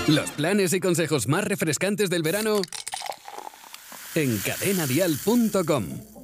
Los planes y consejos más refrescantes del verano en cadenadial.com.